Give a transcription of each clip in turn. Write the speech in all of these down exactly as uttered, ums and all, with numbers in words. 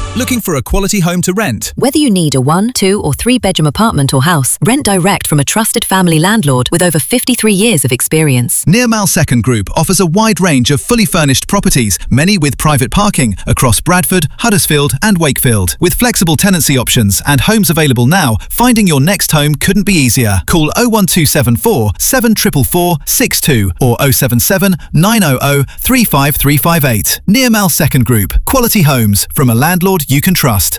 Looking for a quality home to rent? Whether you need a one, two or three bedroom apartment or house, rent direct from a trusted family landlord with over fifty-three years of experience. Nearmal Second Group offers a wide range of fully furnished properties, many with private parking, across Bradford, Huddersfield and Wakefield. With flexible tenancy options and homes available now, finding your next home couldn't be easier. Call oh one two seven four, seven four four, six two or oh seven seven, nine hundred, three five three five eight. Nearmal Second Group. Quality homes from a landlord you can trust.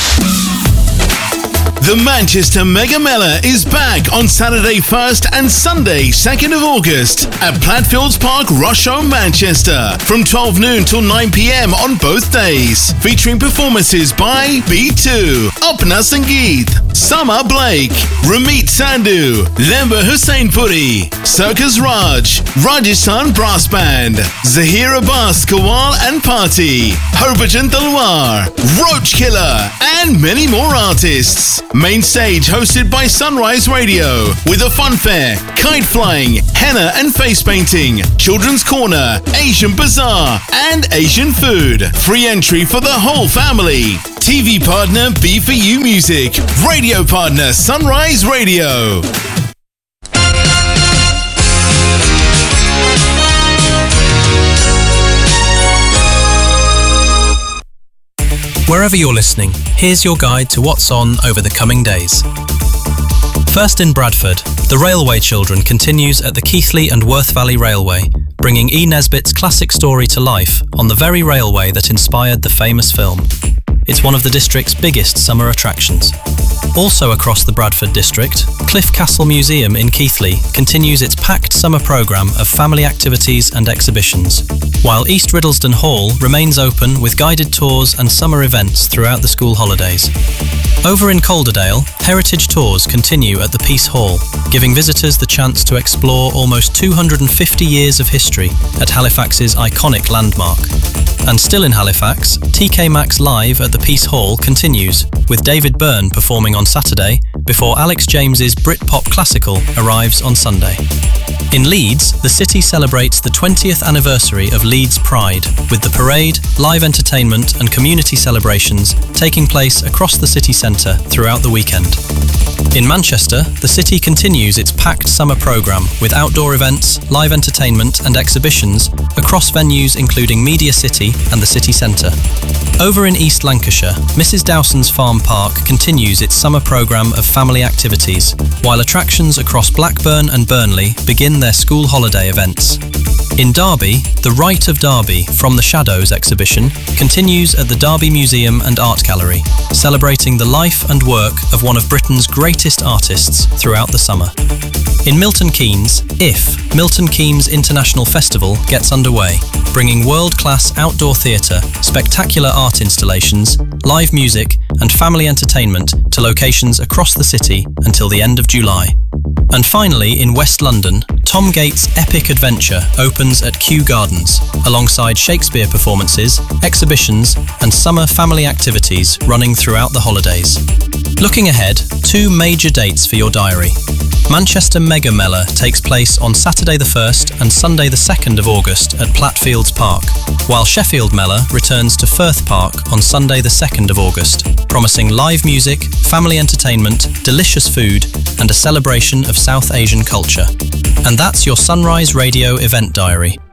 The Manchester Mega Mela is back on Saturday first and Sunday second of August at Platfields Park, Rusholme, Manchester from twelve noon till nine p m on both days, featuring performances by B two, Upna Sangeet, Sama Blake, Ramit Sandhu, Lemba Husseinpuri, Circus Raj, Rajasthan Brass Band, Zahir Abbas Kawal and Party, Harbhajan Talwar, Roach Killer and many more artists. Main stage hosted by Sunrise Radio with a fun fair, kite flying, henna and face painting, children's corner, Asian bazaar and Asian food. Free entry for the whole family. T V partner B four U Music. Radio partner Sunrise Radio. Wherever you're listening, here's your guide to what's on over the coming days. First in Bradford, the Railway Children continues at the Keighley and Worth Valley Railway, bringing E. Nesbitt's classic story to life on the very railway that inspired the famous film. It's one of the district's biggest summer attractions. Also across the Bradford district, Cliff Castle Museum in Keighley continues its packed summer programme of family activities and exhibitions, while East Riddlesden Hall remains open with guided tours and summer events throughout the school holidays. Over in Calderdale, heritage tours continue at the Peace Hall, giving visitors the chance to explore almost two hundred fifty years of history at Halifax's iconic landmark. And still in Halifax, T K Maxx Live at the Peace Hall continues, with David Byrne performing on Saturday before Alex James's Britpop classical arrives on Sunday. In Leeds, the city celebrates the twentieth anniversary of Leeds Pride, with the parade, live entertainment and community celebrations taking place across the city centre throughout the weekend. In Manchester, the city continues its packed summer programme with outdoor events, live entertainment and exhibitions across venues including Media City and the city centre. Over in East Lancashire, Missus Dowson's Farm Park continues its summer programme of family activities, while attractions across Blackburn and Burnley begin their school holiday events. In Derby, the Rite of Derby From the Shadows exhibition continues at the Derby Museum and Art Gallery, celebrating the life and work of one of Britain's greatest artists throughout the summer. In Milton Keynes, I F, Milton Keynes International Festival gets underway, bringing world-class outdoor theatre, spectacular art installations, live music and family entertainment to locations across the city until the end of July. And finally, in West London, Tom Gates' Epic Adventure opens at Kew Gardens, alongside Shakespeare performances, exhibitions and summer family activities running throughout the holidays. Looking ahead, two major dates for your diary. Manchester Mega Mela takes place on Saturday the first and Sunday the second of August at Platfields Park, while Sheffield Mela returns to Firth Park on Sunday the second of August, promising live music, family entertainment, delicious food and a celebration of South Asian culture. And that's your Sunrise Radio event diary.